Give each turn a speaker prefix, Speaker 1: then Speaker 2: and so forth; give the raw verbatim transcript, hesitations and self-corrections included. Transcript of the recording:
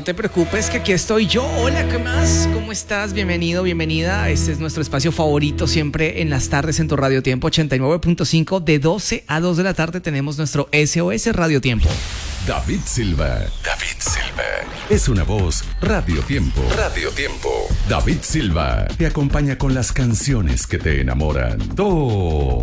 Speaker 1: no te preocupes que aquí estoy yo. Hola, ¿qué más? ¿Cómo estás? Bienvenido, bienvenida. Este es nuestro espacio favorito siempre en las tardes en tu Radio Tiempo ochenta y nueve punto cinco. De doce a dos de la tarde tenemos nuestro S O S Radio Tiempo.
Speaker 2: David Silva. David Silva. Es una voz Radio Tiempo. Radio Tiempo. David Silva te acompaña con las canciones que te enamoran. Todo